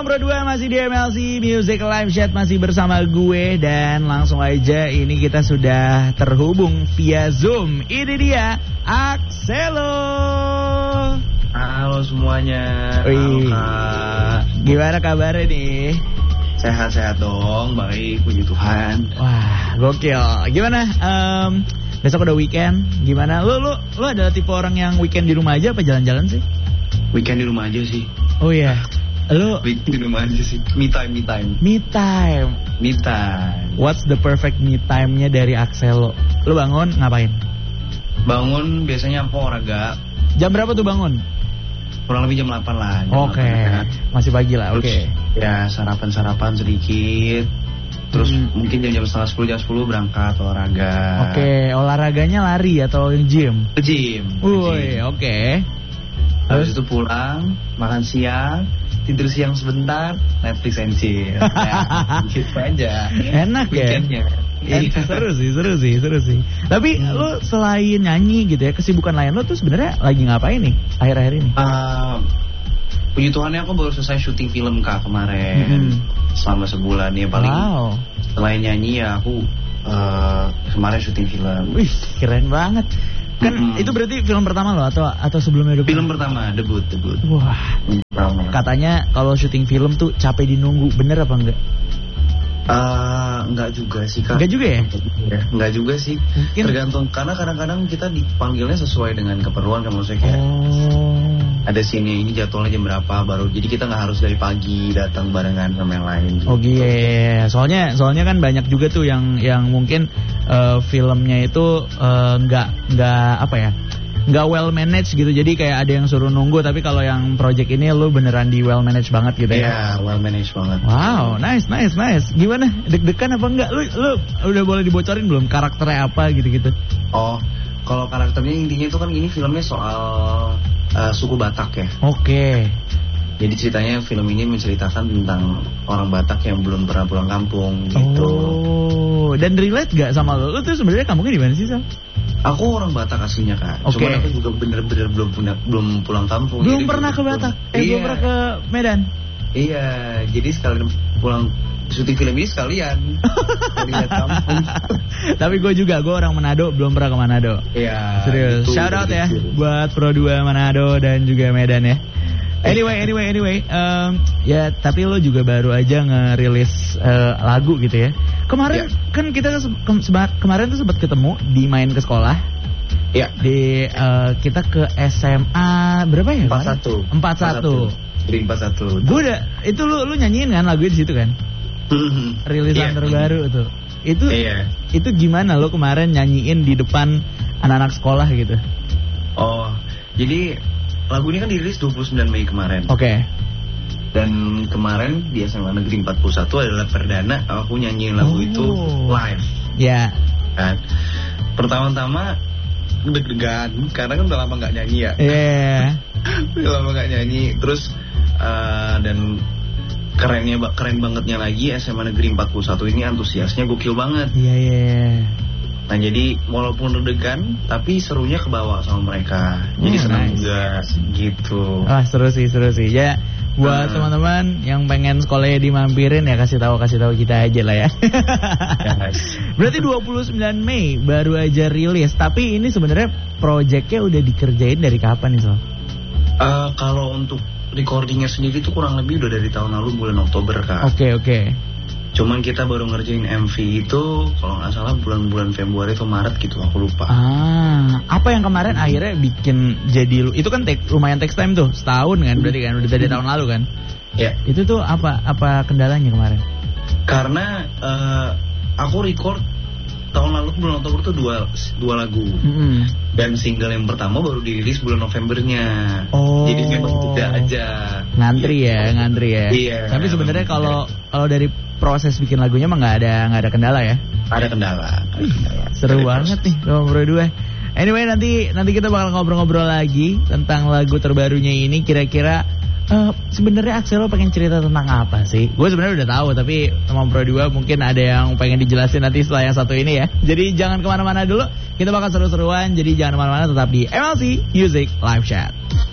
Teman Pro 2 masih di MLC Music Live Chat, masih bersama gue. Dan langsung aja ini kita sudah terhubung via Zoom. Ini dia Axelo. Halo semuanya. Halo Kak. Gimana kabarnya nih? Sehat-sehat dong, baik, puji Tuhan. Wah, gokil. Gimana? Besok udah weekend. Gimana? Lu adalah tipe orang yang weekend di rumah aja apa jalan-jalan sih? Weekend di rumah aja sih. Oh iya. Lu weekend di rumah aja sih. Me time. Me time. What's the perfect me time-nya dari Axelo? Lu bangun ngapain? Bangun biasanya aku olahraga. Jam berapa tuh bangun? Kurang lebih jam 8 lah. Oke. Masih pagi lah. Oke. Ya, sarapan sedikit. Terus mungkin jam 9:30, jam 10 berangkat olahraga. Oke, olahraganya lari atau gym? Gym. Woi, oke. Habis itu pulang, makan siang, tidur siang sebentar, Netflix and chill. Ya, gitu aja. Enak ya. Seru sih. Tapi lu selain nyanyi gitu ya, kesibukan lain lu tuh sebenarnya lagi ngapain nih akhir-akhir ini? Puji Tuhannya aku baru selesai syuting film Kak kemarin. Selama sebulan ya paling. Wow. Selain nyanyi ya aku kemarin syuting film. Wih, keren banget. Kan itu berarti film pertama lo atau sebelumnya udah? Film pertama, debut. Wah. Katanya kalau syuting film tuh capek dinunggu, bener apa enggak? Enggak juga sih Kak. Enggak juga ya? Enggak juga sih. Mungkin tergantung, karena kadang-kadang kita dipanggilnya sesuai dengan keperluan kan, maksudnya kayak ada sini, ini jadwalnya jam berapa baru. Jadi kita nggak harus dari pagi datang barengan sama yang lain gitu. Oh iya. Soalnya kan banyak juga tuh yang mungkin filmnya itu nggak well managed gitu. Jadi kayak ada yang suruh nunggu, tapi kalau yang project ini lu beneran di well managed banget gitu ya? Iya, well managed banget. Wow, nice. Gimana? Deg-degan apa enggak? Lu udah boleh dibocorin belum karakternya apa gitu-gitu? Oh, kalau karakternya intinya itu kan ini filmnya soal suku Batak ya. Oke. Jadi ceritanya film ini menceritakan tentang orang Batak yang belum pernah pulang kampung gitu. Oh, dan relate gak sama lo? Lo tuh sebenarnya kampungnya di mana sih, Sal? Aku orang Batak aslinya Kak. Okay. Cuman aku juga bener-bener belum pulang kampung. Belum pernah ke Batak? Belum pernah ke Medan? Iya, jadi sekalian pulang syuting film ini sekalian lihat kampung. Tapi gue orang Manado, belum pernah ke Manado. Iya. Serius. Shout out ya buat Pro 2 Manado dan juga Medan ya. Anyway, ya tapi lo juga baru aja ngerilis lagu gitu ya. Kemarin kan kita kemarin tuh sempat ketemu di main ke sekolah. Iya. Di kita ke SMA berapa ya? 41. Di 41. Gue udah itu lu nyanyiin kan lagu di situ kan? Rilisan terbaru tuh. Itu gimana lo kemarin nyanyiin di depan anak-anak sekolah gitu? Oh, jadi lagu ini kan dirilis 29 Mei kemarin. Oke. Dan kemarin di SMA Negeri 41 adalah perdana aku nyanyiin lagu itu live. Ya. Kan. Pertama-tama deg-degan karena kan udah lama nggak nyanyi ya. Iya. Udah lama nggak nyanyi. Terus dan keren bangetnya lagi SMA Negeri 41 ini antusiasnya gokil banget. Iya. Nah jadi walaupun deg-degan tapi serunya kebawa sama mereka. Jadi senang juga gitu. Wah seru sih. Ya buat teman-teman yang pengen sekolahnya dimampirin ya kasih tahu kita aja lah ya. Berarti 29 Mei baru aja rilis. Tapi ini sebenarnya projectnya udah dikerjain dari kapan nih Sol? Kalau untuk recordingnya sendiri tuh kurang lebih udah dari tahun lalu bulan Oktober Kak. Oke. Cuman kita baru ngerjain MV itu kalau nggak salah bulan Februari atau Maret gitu, aku lupa. Apa yang kemarin akhirnya bikin jadi itu kan lumayan take time tuh, setahun kan berarti kan udah dari tahun lalu kan? Ya. Itu tuh apa kendalanya kemarin? Karena aku record tahun lalu bulan Oktober tuh dua lagu. Dan single yang pertama baru dirilis bulan Novembernya. Jadi memang tidak aja. Ngantri ya. Iya. Tapi sebenarnya kalau dari proses bikin lagunya mah nggak ada kendala ya? Ada kendala. Seru banget nih Bro 2. Anyway nanti kita bakal ngobrol-ngobrol lagi tentang lagu terbarunya ini. Kira-kira sebenarnya Axelo pengen cerita tentang apa sih? Gue sebenarnya udah tahu, tapi teman Pro 2 mungkin ada yang pengen dijelasin nanti setelah yang satu ini ya. Jadi jangan kemana-mana dulu, kita bakal seru-seruan. Jadi jangan kemana-mana, tetap di MLC Music Live Chat.